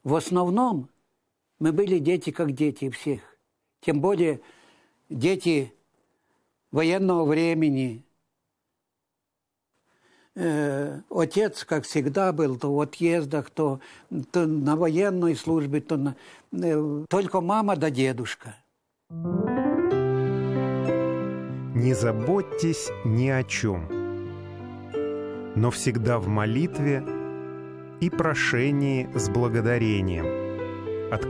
в основном мы были дети как дети всех. Тем более дети военного времени. Отец, как всегда, был то в отъездах, то на военной службе, только мама да дедушка. Не заботьтесь ни о чем, но всегда в молитве и прошении с благодарением